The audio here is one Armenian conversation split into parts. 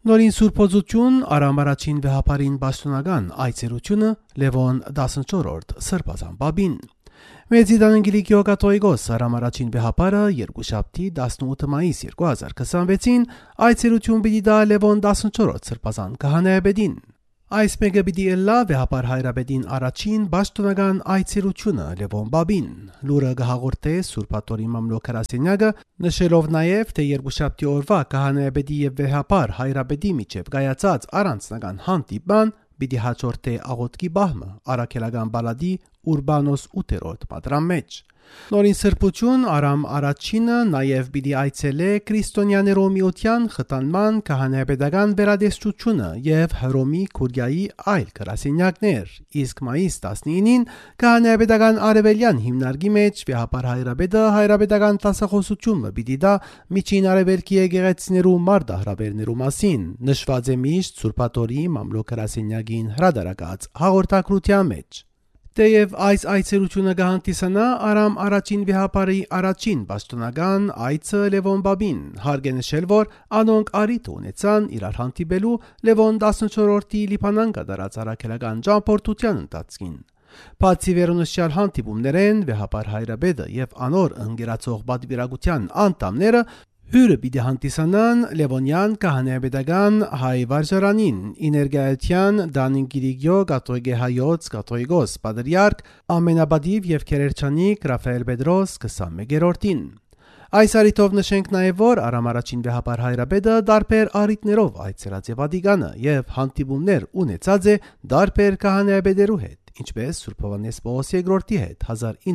Նորին սուրբոզություն Արամ առաջին վեհապարին պաշտոնական այցելությունը Լևոն 14-րդ Սրբազան բաբին։ Մեծի դանանգիլիկիո կաթողիկոս Արամ առաջին վեհապարը երկուշաբթի 18 մայիս 2026-ին այցելություն պիտի տա Լևոն 14-րդ Սրբազան քահանայապետին։ Այս մեկը պիտի ելլա վեհապար հայրապետին առաջին պաշտոնական այցելությունը Լևոն բաբին։ Լուրը կհաղորդե Սուրբաթորի մամլոք հրասենյակը, նշելով նաև, թե երկուշաբթի օրվա քահանայապետի եւ վեհապար հայրապետի միջև կայացած առանձնական հանդիպման պիտի հաջորդե աղոթքի բահմը Արաքելական բալադի Ուրբանոս 8-րդ պատրամ մեջ։ Նորին սրբություն Արամ առաջինը նաև պիտի այցելե քրիստոնյաներու միության խթանման քահանայապետական վերադեսչությունը եւ Հռոմի Քուրիայի այլ գրասենյակներ։ Իսկ մայիս 19-ին քահանայապետական արևելյան հիմնարկի մեջ վեհապար հայրապետը հայրապետական տասախոսությունը պիտի տա միջին արևելքի եկեղեցիներու մարտահրավերներու մասին, նշված է միշտ Սուրբաթորի մամլոք գրասենյակին հրադարակած հաղորդակցության մեջ։ Թեև այս այցելությունը կհանդիսանա Արամ առաջին վեհապարի առաջին պաշտոնական այցը Լևոն բաբին, հարկ է նշել, որ անոնք առիթ ունեցան իրար հանդիպելու Լևոն 14-րդի Լիբանան կատարած առաքելական ճամփորդության ընթացքին։ Բացի վերոնշյալ հանդիպումներեն վեհապար հայրապետը եւ անոր ընկերացող պատվիրակության անդամները հյուրը պիտի հանդիսանան Լևոնյան քահանայապետական հայ վարժարանին, իներգայության Դանինգիրիգյո կաթողիկե հայոց կաթողիկոս պատրիարք ամենաբադիվ եւ քերերչանիկ Ռաֆայել Պետրոս 21-րդին։ Այս առիթով նշենք նաև, որ Արամ առաջին վեհապար հայրապետը դարբեր առիթներով այցելած է Վատիկանը եւ հանդիպումներ ունեցած է դարբեր քահանայապետերու հետ, ինչպես Սուրբ Հովհաննես Պողոս II-ի հետ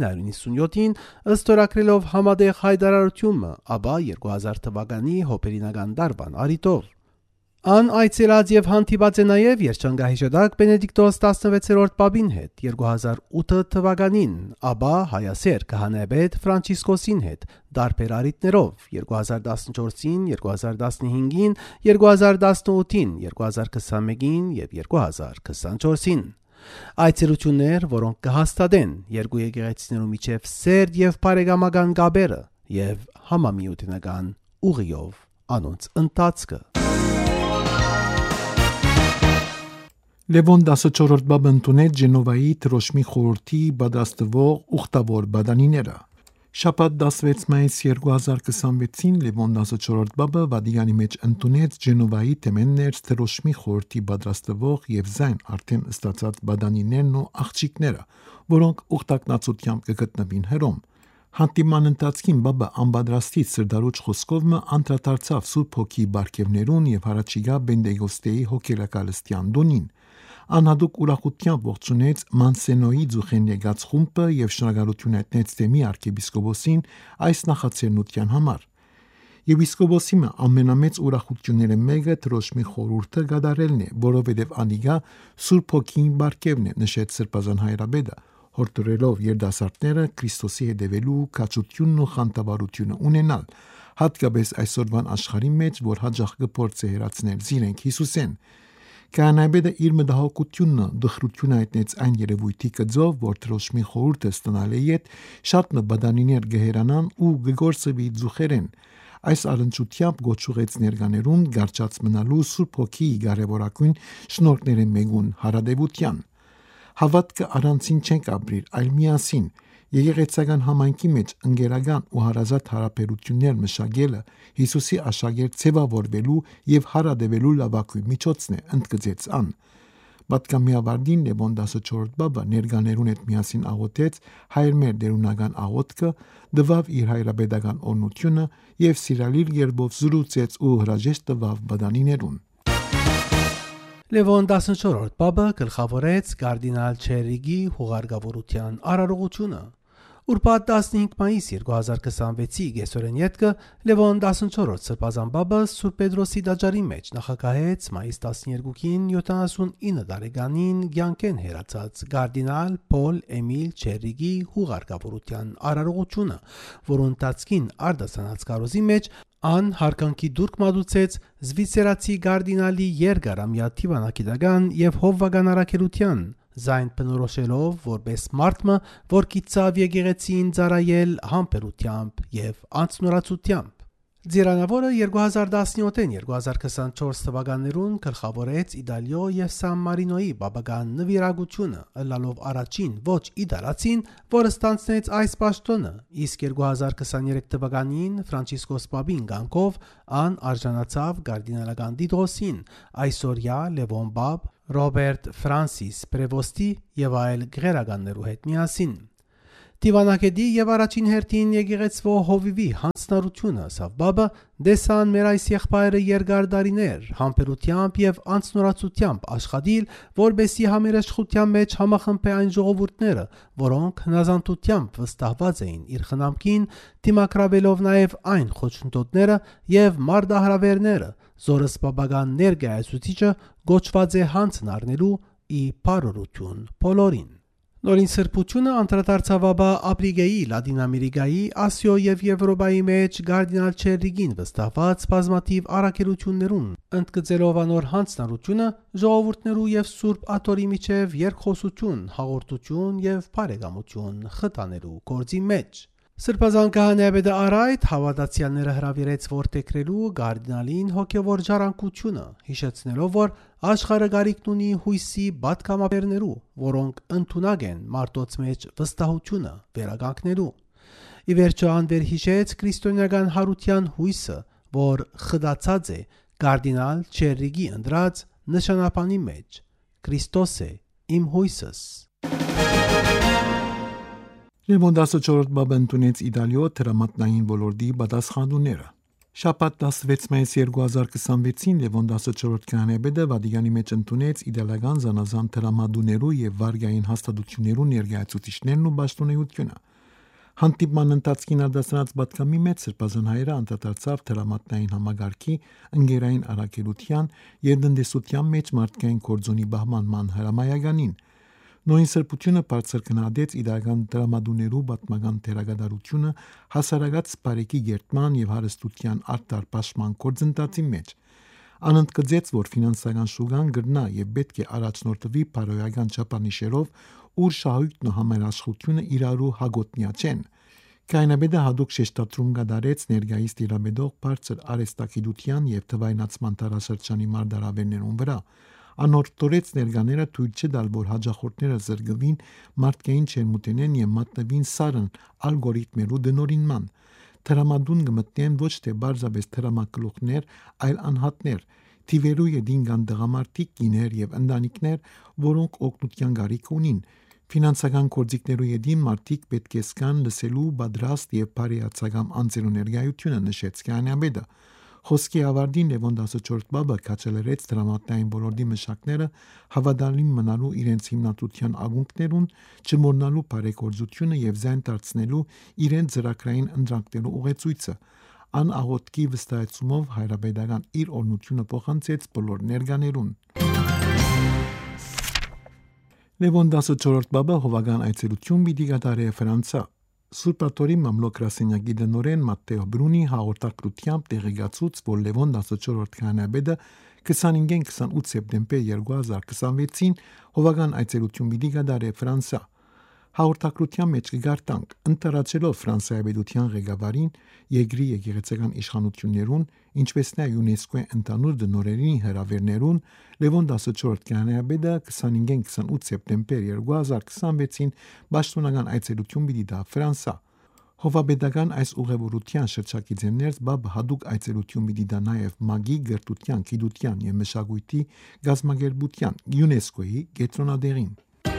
1997-ին ըստորագրելով համատեղ հայտարարությունը, ապա 2000 թվականի հոբերինական դարբան առիթով։ Ան այցելած եւ հանդիպած է նաև երջանկահիշատակ Բենեդիկտոս 16-րդ պապին հետ 2008 թվականին, ապա հայասեր քահանայապետ Ֆրանցիսկոսին հետ դարբեր առիթներով 2014-ին, 2015-ին, 2018-ին, 2021-ին եւ 2024-ին։ Այցելություններ, որոնք կհաստատեն երկու եկեղեցիներու միջև սերտ եւ բարեկամական կապերը եւ համամիութենական ուղիով անոնց ընթացքը։ Լևոն 14-րդ բաբը ընդունեց Ջենովայի Թրոշմի խորհրդի պատրաստվող ուխտավոր բադանիները։ Շաբաթ 16 մայիս 2026-ին Լևոն 14-րդ բաբը Վատիկանի մեջ ընդունեց Ջենովայի թեմեններ Թրոշմի խորհրդի պատրաստվող եւ զայն արդեն ստացած բադանիներն ու աղջիկները, որոնք ուխտակնացությամբ կգտնվին Հռոմ։ Հանդիպման ընթացքին բաբը անպատրաստից սրդարուճ խոսքով անդրադարձավ Սուրբ Հոգի բարգևներուն եւ Հարաճիգա Բենդեգոստեի հոգելակալստյան դոնին։ Անհատուկ ուրախությամբ ողջունեց Մանսենոյի ձուխեն եկած խումբը եւ շնորհակալություն հայտնեց Դեմի arczepiskopոսին այս նախաձեռնության համար։ Եպիսկոպոսի ամենամեծ ուրախությունները մեկը Թրոշմի խորհուրդը գդարելն է, որովհետեւ անիգա Սուրբ Հոգին բարգևն է, նշեց Սրբազան հայրապետը, հորդորելով երդասարտները Քրիստոսի հետևելու կացությունն ու խանդավառությունը ունենալ, հատկապես այսօրվան աշխարհի մեջ, որ հաջող կփորձի հերացնել զիրենք Հիսուսեն։ Քահանայապետը իր մտահոգությունը դխրություն հայտնեց այն երևույթի կձով, որ Թրոշմի խորհուրդը ստանալ է իդ շատ բադանիներ գհերանան ու գգործվի ձուխերեն։ Այս առընչությամբ գոչուղեց ներկաներուն գարչած մնալու Սուրբ Հոգիի կարևորագույն շնորհքների մեգուն հարադեվության։ Հավատքը առանցին չենք ապրիր, այլ միասին։ Եկեղեցական համայնքի մեջ ընկերական ու հարազատ հարաբերություններ մշակելը Հիսուսի աշակերտ ձևավորվելու եւ հարադեվելու լավագույն միջոցն է, ընդգծեց ան։ Պատգամիավարդին Լևոն 14-րդ բաբը ներկաներուն հետ միասին աղոթեց հայր մեր դերունական աղոթքը, դվավ իր հայրապետական օրհնությունը եւ սիրալիր երբով զրուցեց ու հրաժեշտ տվավ բադանիներուն։ Լևոն 14-րդ բաբը գլխավորեց կարդինալ Չերիգի հուղարկավորության արարողությունը։ Ուրբաթ 15 մայիս 2026-ի գեսորեն ետքը Լևոն 14-րդ Սրբազան բաբը Սուրբ Պետրոսի տաճարի մեջ նախագահեց մայիս 12-ին 79 տարեկանին կյանքեն հեռացած կարդինալ Պոլ Էմիլ Չերիգի հուղարկավորության արարողությունը, որոնց ընթացքին արդասանած կարոզի մեջ ան հարկանքի դուրք մատուցեց զվիցերացի կարդինալի երկարամյա թիվանակիտական եւ հովվական առաքելության, զայն բնորոշելով որպես մարդը, որ կիցավ եկեղեցին ծառայել համբերությամբ եւ անցնորացությամբ։ Ձիրանավորը 2017-ին 2024 թվականներուն գլխավորեց Իտալիո եւ Սան Մարինոյի բաբական նվիրագությունը, ըլլալով առաջին ոչ իտալացին, որը ստանցնեց այս պաշտոնը, իսկ 2023 թվականին Ֆրանցիսկոս Պապին գանքով ան արժանացավ կարդինալական տիտղոսին, այսօրյա Լևոն Պապ, Ռոբերտ Ֆրանսիս Պրևոստի եւ այլ գերականներու հետ միասին։ Տիվանակետի եւ առաջին հերթին եկեղեցվո հովիվի հանձնարարությունը Սավբաբը դեսան մեր այս եղբայրը երկար դարիներ համբերությամբ եւ անցնորացությամբ աշխատիլ, որբեսի համերաշխության մեջ համախմբե այն ժողովուրդները, որոնք հնազանդությամբ վստահված էին իր խնամքին, դիմակրավելով նաեւ այն խոչընդոտները եւ մարտահրավերները, զորսպաբական ներկայացուցիչը գոչված է հանցն առնելու ի բարօրություն բոլորին։ Նորին սրբությունը անդրադարձավաբա Ապրիգեի, Լատին Ամերիկայի, Ասիո եւ Եվրոպայի մեջ գարդինալ Չերրիգին վստահված բազմաթիվ առաքելություններուն, ընդգծելով անոր հանձնարարությունը ժողովուրդներու եւ Սուրբ Աթորի միջև երկխոսություն, հաղորդություն եւ բարեկամություն խթանելու գործի մեջ։ Սրբազան քահանայապետը առայդ հավատացյալները հրավիրեց որդեգրելու գարդինալին հոգևոր ժառանգությունը, հիշեցնելով, որ աշխարհը գարիքն ունի հույսի պատգամաբերներու, որոնք ընդունակ են մարդոց մեջ վստահությունը վերականգնելու։ Ի վերջո անվեր հիշեց քրիստոնեական հարության հույսը, որ խդացած է գարդինալ Չերրիգի ընդրած նշանապանի մեջ. Քրիստոս է իմ հույսս։ Լևոն 14 բաբը ընդունեց Իտալիո դրամատնային ոլորտի պատասխանատուները։ Շաբաթ 16 մայիս 2026-ին Լևոն 14 քահանայապետը Վատիկանի մեջ ընդունեց իտալական զանազան դրամատուներու եւ վարգային հաստատություններու ներկայացուցիչներն ու պաշտոնեությունը։ Հանդիպման ընթացքին արտասանած պատգամի մեջ սրբազան հայրը անդրադարձավ դրամատնային համագարքի, ընկերային առաքելության եւ տնտեսության մեջ մարդկային կորձոնի բահմանման հրամայականին։ Նույն սրբությունը բարձր գնահատեց իդական դրամատուներու պատմական թերագադարությունը հասարակած բարեկի գերտման եւ հարստության արտար պաշտման գործընթացի մեջ։ Անընդգծեց, որ ֆինանսական շուկան գրնա եւ պետք է առաջնորդվի բարոյական չափանիշերով, ուր շահույթն ու համերաշխությունը իրարու հագոտնյա չեն։ Քահանայապետը հadoop շեշտադրում կատարեց ներկայիս տիրապետող բարձր արհեստագիտության եւ թվայնացման տարաշրջանի մարտահրավերներուն վրա։ Անօրտորեց ներկաները թույլ չտալ, որ հաջախորդները զրկվին մարդկային չերմուտենեն եւ մատնվին սարն ալգորիթմերու դնորինման։ Դրամատուն կմտնեն ոչ թե բարձրապես դրամակլուխներ, այլ անհատներ, թիվերու եդինգան դղամարտիկ կիներ եւ ընտանիքներ, որոնք օգնության գարիք ունին։ Ֆինանսական կորձիկներու եդին մարդիկ պետք է սկան լսելու պատրաստ եւ բարիացակամ անձերու ներկայությունը նշեց քահանայապետը։ Խոսքի ավարտին Լևոն 14 բաբը կաչելերեց դրամատնային ոլորտի մշակները հավատալին մնալու իրենց հիմնադրության ագունքներուն, չմոռնալու բարեգործությունը եւ զայն դարձնելու իրենց ծրագրային ընտրակներու ուղեցույցը։ Ան աղոթքի վստահեցումով հայրապետական իր օրնությունը փոխանցեց բոլոր ներկաներուն։ Լևոն 14 բաբը հովական այցելություն պիտի կատարի Ֆրանսա։ Սուրբ Աթորի մամլոք գրասենյակի տնօրեն Մատտեո Բրունի հաղորդակցությամբ տեղեկացուց, որ Լևոն 14 քահանայապետը 25-28 սեպտեմբեր 2026-ին հովական այցելություն պիտի կատարի Ֆրանսա։ Հաղորդակցության մեջ կգարտանք ընտրացելով Ֆրանսիայի պետության ղեկավարին, երկրի եկեղեցական իշխանություններուն, ինչպես նաև ՅՈՒՆԵՍԿՕ-ի ընդհանուր դնորերին հրավերներուն, Լևոն 14 քահանայապետը 25-28 սեպտեմբեր 2026-ին պաշտոնական այցելություն պիտի տա Ֆրանսա։ Հովապետական այս ուղևորության շրջակիցներց բաբը հadoop այցելություն պիտի տա նաև ՄԱԳ-ի, Գրթության, Գիտության եւ Մշակույթի գազམ་ագերբության ՅՈՒՆԵՍԿՕ-ի կենտրոնադեղին։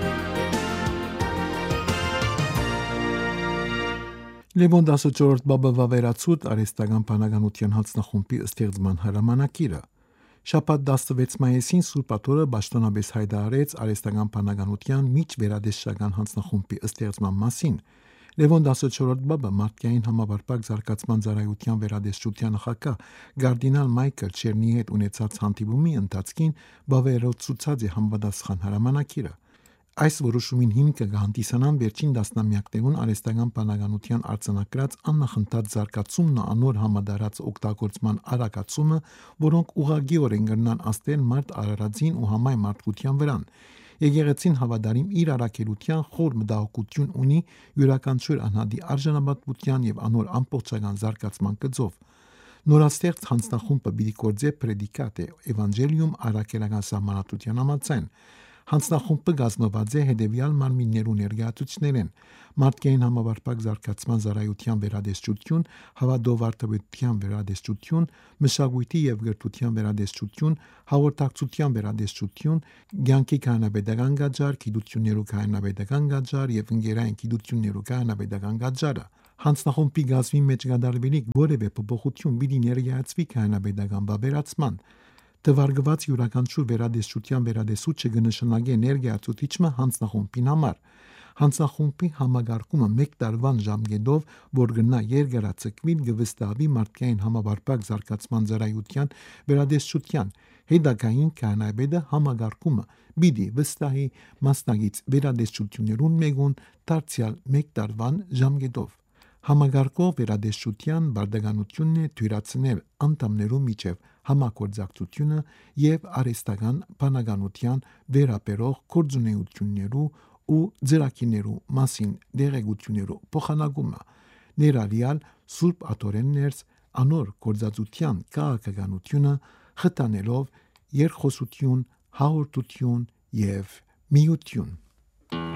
Լևոն 14 բաբը վավերացուց արհեստական բանականության հանձնախումբի ստեղծման հրամանակիրը։ Շաբաթ 16 մայիսին Սուրբ Աթորը պաշտոնապես հայտարարեց արհեստական բանականության միջվերադասական հանձնախումբի ստեղծման մասին։ Լևոն 14 բաբը մարդկային համապարփակ զարգացման ծառայության վերադասության նախագահ կարդինալ Մայքլ Չերնիի հետ ունեցած հանդիպումի ընթացքին վավերացուցած է համապատասխան հրամանակիրը։ Այս որոշումին հիմքը կհանդիսանան վերջին տասնամյակներուն արհեստական բանականության արձանագրած աննախընթաց զարգացումն ու անոր համադարած օգտագործման արագացումը, որոնք ուղղակիորեն կրնան աստել մարդ արարածին ու համայն մարդկության վրան։ Եկեղեցին հավատարիմ իր առաքելության խոր մտահոգություն ունի յուրաքանչյուր անհատի արժանապատվության եւ անոր ամբողջական զարգացման գծով։ Նորաստեղծ հանձնախումբը պիտի գործե պրեդիկատ է Էվանգելիում առաքելական սահմանադրության համաձայն։ Հանձնախումբը կազմված է հետևյալ մարմիններու ներկայացուցիչներեն՝ մարդկային համապարփակ զարգացման ծառայության վերադեսչություն, հավատով արտադրության վերադեսչություն, մշակույթի եւ գրթության վերադեսչություն, հաղորդակցության վերադեսչություն, ցանկի կանաբեդական գաճար, գիտություններու կանաբեդական գաճար եւ ընկերային գիտություններու կանաբեդական գաճարը։ Հանձնախումբի գազվի մեջ կդարվելիք որևէ փոփոխություն պիտի ներկայացվի կանաբեդական բավերացման։ Դվարգված յուրաքանչյուր վերադեսչության վերադեսուչը կնշանակի ներկայացուցիչը հանձնախումբին համար։ Հանձնախումբի համագարկումը 1 տարվան ժամկետով, որ գնա երկարացկվի կվստահի մարդկային համապարփակ զարգացման ծառայության վերադեսչության։ Հետագային կանաբեդը համագարկումը պիտի վստահի մասնագից վերադեսչություններուն մեգուն դարձյալ 1 տարվան ժամկետով։ Համագարկող վերադեսչության բարդականությունն է թույլատրել անդամներու միջև համագործակցությունը եւ արհեստական բանականության վերաբերող գործունեություններու ու ծրագիրներու մասին դերեկություններու փոխանակումը, ներառյալ Սուրբ Աթորեններս անոր գործածության քաղաքականությունը խթանելով երկխոսություն, հաղորդություն եւ միություն։